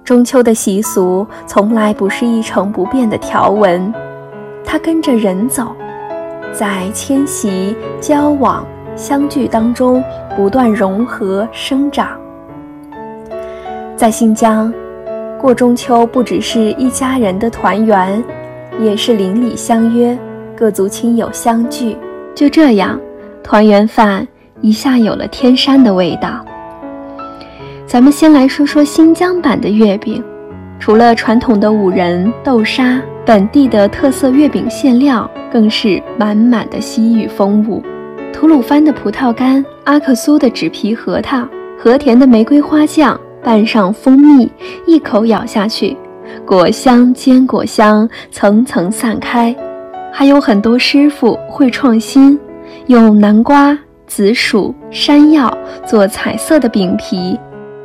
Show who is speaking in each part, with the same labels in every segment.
Speaker 1: 中秋的习俗从来不是一成不变的条文，它跟着人走，在迁徙、交往、相聚当中不断融合生长。在新疆，过中秋不只是一家人的团圆，也是邻里相约，各族亲友相聚。就这样，团圆饭一下有了天山的味道。咱们先来说说新疆版的月饼，除了传统的五仁、豆沙，本地的特色月饼馅料更是满满的西域风物。吐鲁番的葡萄干，阿克苏的纸皮核桃，和田的玫瑰花酱，拌上蜂蜜，一口咬下去，果香坚果香层层散开。还有很多师傅会创新，用南瓜、紫薯、山药做彩色的饼皮。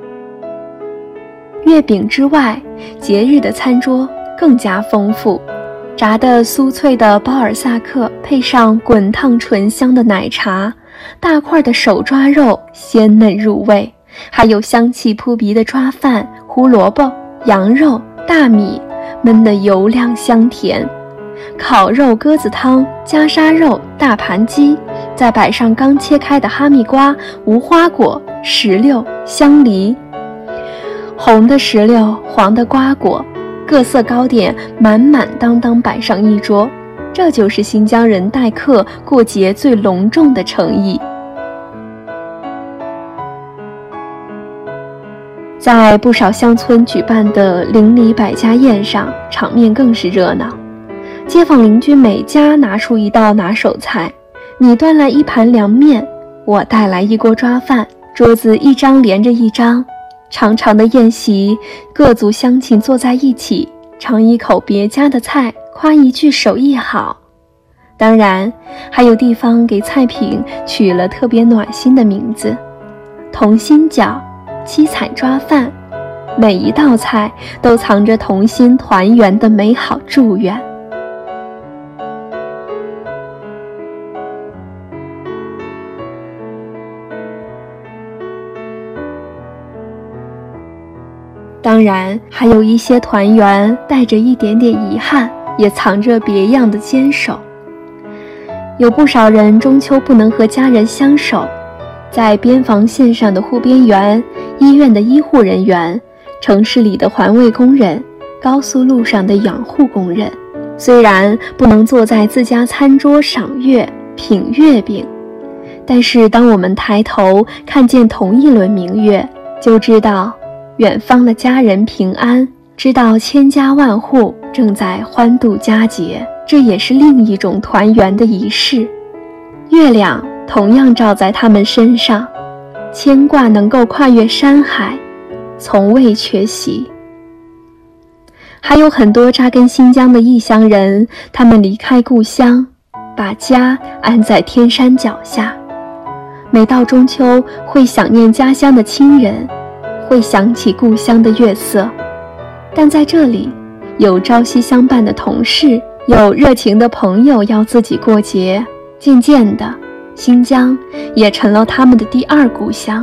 Speaker 1: 月饼之外，节日的餐桌更加丰富，炸得酥脆的包尔萨克配上滚烫醇香的奶茶，大块的手抓肉鲜嫩入味，还有香气扑鼻的抓饭、胡萝卜、羊肉、大米，焖得油亮香甜。烤肉鸽子汤、夹沙肉、大盘鸡，再摆上刚切开的哈密瓜、无花果、石榴、香梨。红的石榴，黄的瓜果，各色糕点满满当当摆上一桌，这就是新疆人待客过节最隆重的诚意。在不少乡村举办的邻里百家宴上，场面更是热闹。街坊邻居每家拿出一道拿手菜，你端来一盘凉面，我带来一锅抓饭，桌子一张连着一张。长长的宴席，各族乡亲坐在一起，尝一口别家的菜，夸一句手艺好。当然，还有地方给菜品取了特别暖心的名字，同心饺、七彩抓饭，每一道菜都藏着同心团圆的美好祝愿。当然，还有一些团圆带着一点点遗憾，也藏着别样的坚守。有不少人中秋不能和家人相守，在边防线上的护边员、医院的医护人员、城市里的环卫工人、高速路上的养护工人，虽然不能坐在自家餐桌赏月、品月饼，但是当我们抬头看见同一轮明月，就知道远方的家人平安，知道千家万户正在欢度佳节，这也是另一种团圆的仪式。月亮同样照在他们身上，牵挂能够跨越山海，从未缺席。还有很多扎根新疆的异乡人，他们离开故乡，把家安在天山脚下。每到中秋，会想念家乡的亲人，会想起故乡的月色，但在这里，有朝夕相伴的同事，有热情的朋友要自己过节，渐渐的，新疆也成了他们的第二故乡。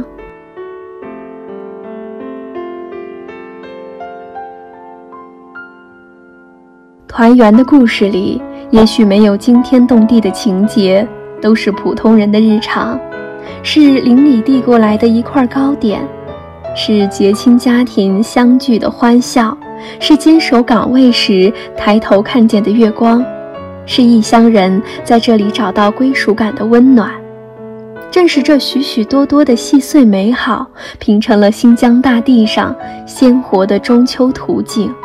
Speaker 1: 团圆的故事里，也许没有惊天动地的情节，都是普通人的日常，是邻里递过来的一块糕点，是结亲家庭相聚的欢笑，是坚守岗位时抬头看见的月光，是异乡人在这里找到归属感的温暖。正是这许许多多的细碎美好，拼成了新疆大地上鲜活的中秋图景。